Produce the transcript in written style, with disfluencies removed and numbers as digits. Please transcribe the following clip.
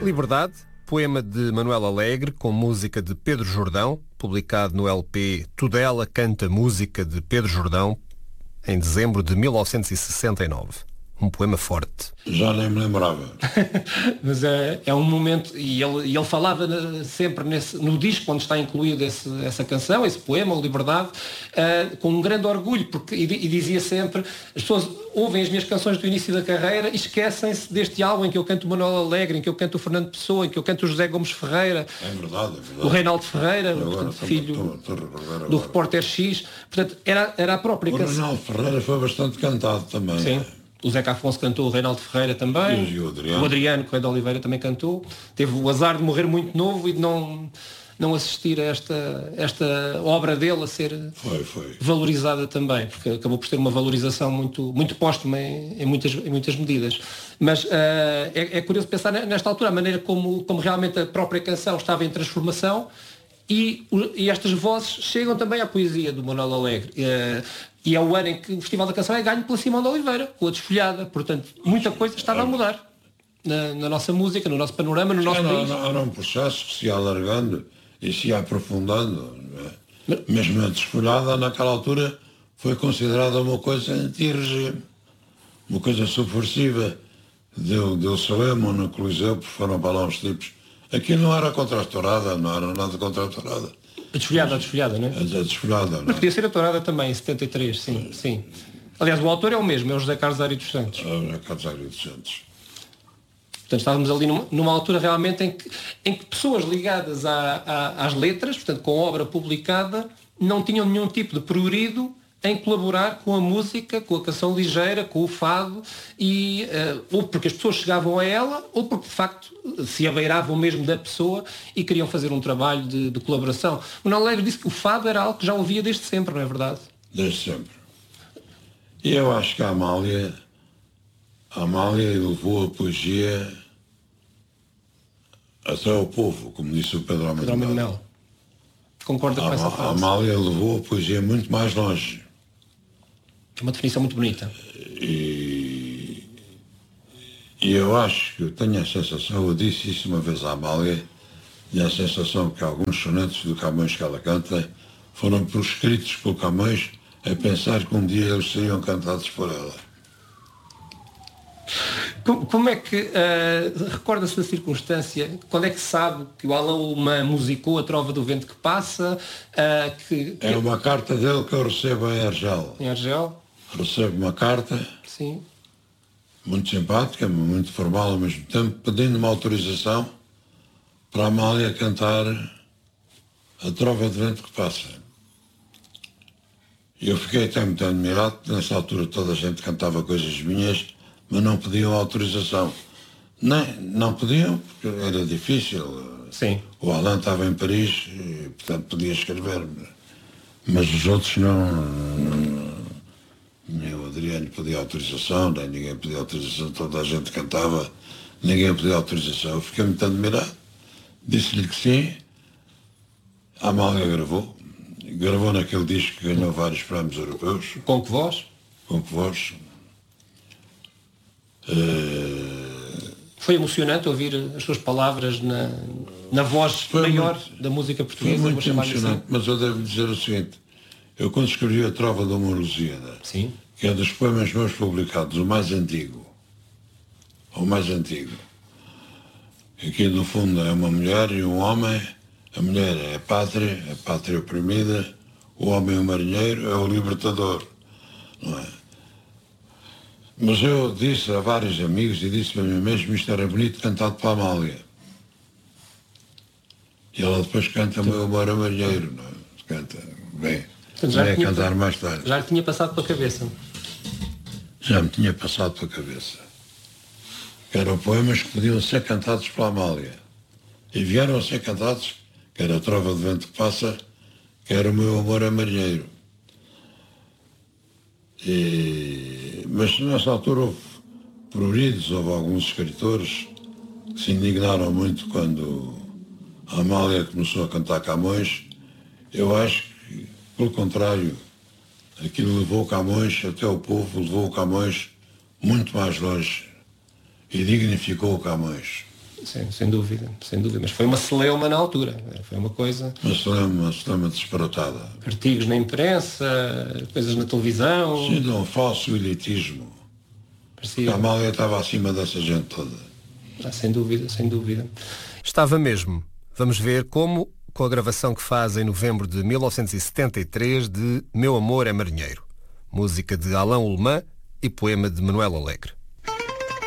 Liberdade, poema de Manuel Alegre com música de Pedro Jordão, publicado no LP Tudela Canta Música de Pedro Jordão, em dezembro de 1969. Um poema forte. Já nem me lembrava. Mas é um momento, e ele falava sempre no disco onde está incluída essa canção, esse poema, Liberdade, com um grande orgulho, porque, e dizia sempre, as pessoas ouvem as minhas canções do início da carreira e esquecem-se deste álbum em que eu canto o Manuel Alegre, em que eu canto o Fernando Pessoa, em que eu canto o José Gomes Ferreira, É verdade. o Reinaldo Ferreira, portanto, filho do repórter X. Portanto, era a própria canção. O Reinaldo Ferreira foi bastante cantado também. Sim. O Zeca Afonso cantou, o Reinaldo Ferreira também. E o O Adriano Correia de Oliveira também cantou. Teve o azar de morrer muito novo e de não assistir a esta obra dele a ser valorizada também, porque acabou por ter uma valorização muito póstuma em muitas medidas. Mas é curioso pensar nesta altura a maneira como realmente a própria canção estava em transformação e estas vozes chegam também à poesia do Manuel Alegre. E é o ano em que o Festival da Canção é ganho pela Simão de Oliveira, com a Desfolhada. Portanto, muita coisa estava a mudar na nossa música, no nosso panorama, no nosso país. Era um processo que se ia alargando e se ia aprofundando. Mesmo a Desfolhada, naquela altura, foi considerada uma coisa anti-regime, uma coisa subversiva. Deu Salemo no Coliseu, porque foram para lá uns tipos. Aquilo não era contra a tourada, não era nada contra a tourada. A desfolhada, não é? A desfolhada, não é? Mas podia ser a tourada também, em 73, sim. Aliás, o autor é o mesmo, é o José Carlos Ari dos Santos. É o José Carlos Ari dos Santos. Portanto, estávamos ali numa altura realmente em que pessoas ligadas às letras, portanto, com obra publicada, não tinham nenhum tipo de prurido em colaborar com a música, com a canção ligeira, com o fado, ou porque as pessoas chegavam a ela, ou porque de facto se abeiravam mesmo da pessoa e queriam fazer um trabalho de colaboração. O Manuel Alegre disse que o fado era algo que já ouvia desde sempre, não é verdade? Desde sempre. E eu acho que a Amália levou a poesia até ao povo, como disse o Pedro Almeida. Concorda com essa frase? A Amália levou a poesia muito mais longe. É uma definição muito bonita. E eu acho que eu tenho a sensação, eu disse isso uma vez à Amália, tenho a sensação que alguns sonetos do Camões que ela canta foram proscritos por Camões a pensar que um dia eles seriam cantados por ela. Como é que, recorda-se da circunstância, quando é que sabe que o Alain Ullmann musicou a Trova do Vento que Passa? É uma carta dele que eu recebo em Argel. Em Argel? Recebo uma carta, sim, muito simpática, muito formal ao mesmo tempo, pedindo uma autorização para a Amália cantar a Trova do Vento que Passa. E eu fiquei até muito admirado, porque nessa altura toda a gente cantava coisas minhas, mas não pediam autorização. Não pediam, porque era difícil. Sim. O Alain estava em Paris, e, portanto podia escrever, mas os outros não. Nem o Adriano pedia autorização, nem ninguém pedia autorização, toda a gente cantava, ninguém pedia autorização. Eu fiquei muito admirado, disse-lhe que sim, a Amália gravou naquele disco que ganhou vários prémios europeus. Com que voz? Com que voz. Foi emocionante ouvir as suas palavras na voz maior da música portuguesa. Foi muito emocionante, assim. Mas eu devo dizer o seguinte, eu quando escrevi a Trova da Lusíada, que é dos poemas meus publicados, o mais antigo, aqui no fundo é uma mulher e um homem, a mulher é a pátria oprimida, o homem é o marinheiro, é o libertador, não é? Mas eu disse a vários amigos e disse para mim mesmo, isto era bonito cantado para a Amália. E ela depois canta o meu amor a marinheiro, não é? Canta bem. Já cantar mais tarde. Já lhe tinha passado pela cabeça? Já me tinha passado pela cabeça. Que eram poemas que podiam ser cantados pela Amália. E vieram a ser cantados, que era a Trova do Vento que Passa, que era o meu amor a marinheiro. Mas nessa altura houve pruridos, houve alguns escritores que se indignaram muito quando a Amália começou a cantar Camões. Eu acho que, pelo contrário, aquilo levou o Camões, até o povo levou o Camões muito mais longe e dignificou o Camões. sem dúvida. Mas foi uma celeuma na altura. Foi uma coisa... Uma celeuma disparatada. Artigos na imprensa, coisas na televisão... Sim, de um falso elitismo. A Amália estava acima dessa gente toda. Sem dúvida. Estava mesmo. Vamos ver como, com a gravação que faz em novembro de 1973 de Meu Amor é Marinheiro. Música de Alain Ullmann e poema de Manuel Alegre.